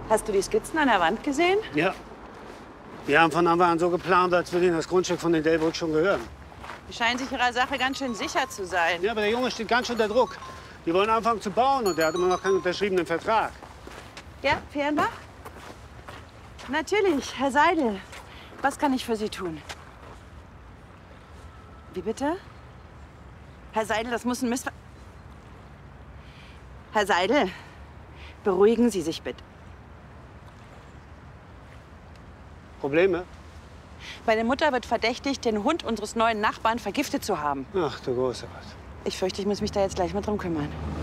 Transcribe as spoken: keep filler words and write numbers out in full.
Hast du die Skizzen an der Wand gesehen? Ja. Wir haben von Anfang an so geplant, als würde ihnen das Grundstück von den Delbrück schon gehören. Die scheinen sich ihrer Sache ganz schön sicher zu sein. Ja, aber der Junge steht ganz schön unter Druck. Die wollen anfangen zu bauen und der hat immer noch keinen unterschriebenen Vertrag. Ja, Fehrenbach? Natürlich, Herr Seidel. Was kann ich für Sie tun? Wie bitte? Herr Seidel, das muss ein Missver... Herr Seidel, beruhigen Sie sich bitte. Probleme? Meine Mutter wird verdächtigt, den Hund unseres neuen Nachbarn vergiftet zu haben. Ach, du große Gott. Ich fürchte, ich muss mich da jetzt gleich mal drum kümmern.